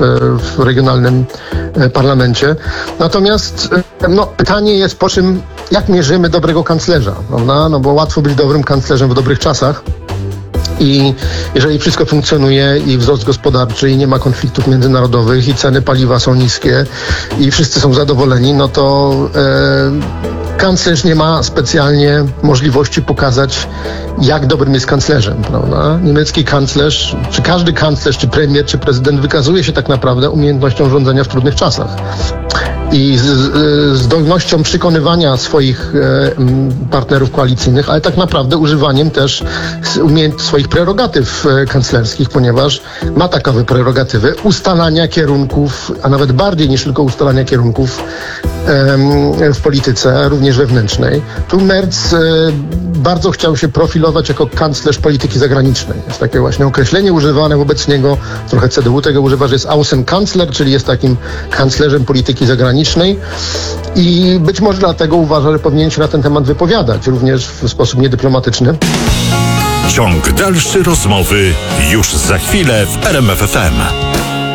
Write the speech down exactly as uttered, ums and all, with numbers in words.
w regionalnym parlamencie. Natomiast no, pytanie jest, po czym, jak mierzymy dobrego kanclerza, prawda? No bo łatwo być dobrym kanclerzem w dobrych czasach. I jeżeli wszystko funkcjonuje i wzrost gospodarczy i nie ma konfliktów międzynarodowych i ceny paliwa są niskie i wszyscy są zadowoleni, no to e, kanclerz nie ma specjalnie możliwości pokazać, jak dobrym jest kanclerzem, prawda? Niemiecki kanclerz, czy każdy kanclerz, czy premier, czy prezydent wykazuje się tak naprawdę umiejętnością rządzenia w trudnych czasach i z, z zdolnością przekonywania swoich e, partnerów koalicyjnych, ale tak naprawdę używaniem też umiejęt, swoich prerogatyw e, kanclerskich, ponieważ ma takowe prerogatywy ustalania kierunków, a nawet bardziej niż tylko ustalania kierunków e, w polityce, również wewnętrznej. Tu Merz e, bardzo chciał się profilować jako kanclerz polityki zagranicznej. Jest takie właśnie określenie używane wobec niego, trochę C D U tego używa, że jest Außenkanzler, czyli jest takim kanclerzem polityki zagranicznej. I być może dlatego uważa, że powinien się na ten temat wypowiadać, również w sposób niedyplomatyczny. Ciąg dalszy rozmowy już za chwilę w R M F F M.